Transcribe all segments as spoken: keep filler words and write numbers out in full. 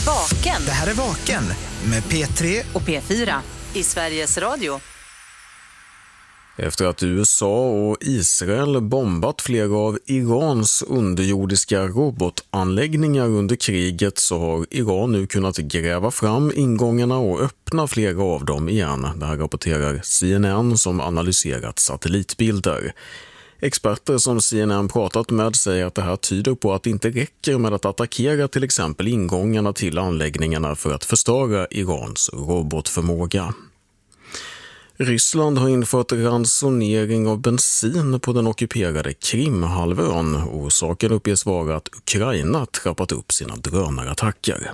Vaken. Det här är Vaken med P tre och P fyra i Sveriges Radio. Efter att U S A och Israel bombat flera av Irans underjordiska robotanläggningar under kriget så har Iran nu kunnat gräva fram ingångarna och öppna flera av dem igen. Det här rapporterar C N N som analyserat satellitbilder. Experter som C N N pratat med säger att det här tyder på att det inte räcker med att attackera till exempel ingångarna till anläggningarna för att förstöra Irans robotförmåga. Ryssland har infört ransonering av bensin på den ockuperade Krimhalvön. Orsaken uppges vara att Ukraina trappat upp sina drönarattacker.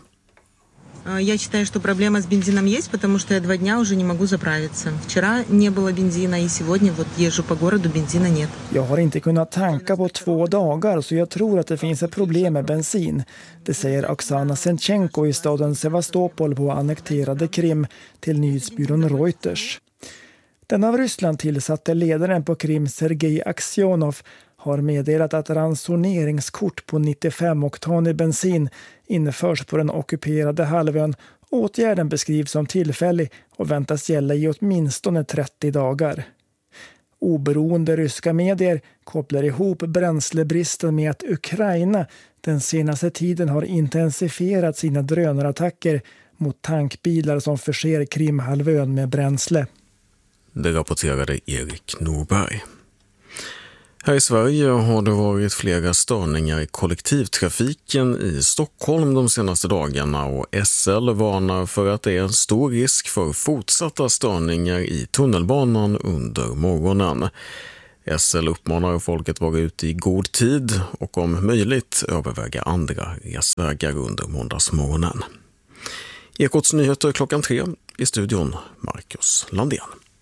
Я считаю, что проблема с бензином есть, потому что я два дня уже не могу заправиться. Вчера не было бензина, и сегодня вот езжу по городу, бензина нет. Jag har inte kunnat tanka på två dagar, så jag tror att det finns ett problem med bensin. Det säger Oksana Senchenko i staden Sevastopol på annekterade Krim till nyhetsbyrån Reuters. Den av Ryssland tillsatte ledaren på Krim, Sergej Aksionov, har meddelat att ransoneringskort på nittiofem-oktanig bensin införs på den ockuperade halvön. Åtgärden beskrivs som tillfällig och väntas gälla i åtminstone trettio dagar. Oberoende ryska medier kopplar ihop bränslebristen med att Ukraina den senaste tiden har intensifierat sina drönarattacker mot tankbilar som förser Krimhalvön med bränsle. Det rapporterade Erik Norberg. Här i Sverige har det varit flera störningar i kollektivtrafiken i Stockholm de senaste dagarna och S L varnar för att det är en stor risk för fortsatta störningar i tunnelbanan under morgonen. S L uppmanar folket vara ute i god tid och om möjligt överväga andra resvägar under måndagsmorgonen. Ekots nyheter klockan tre i studion Marcus Landén.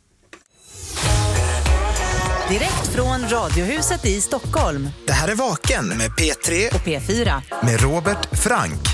Direkt från Radiohuset i Stockholm. Det här är Vaken med P tre och P fyra med Robert Frank.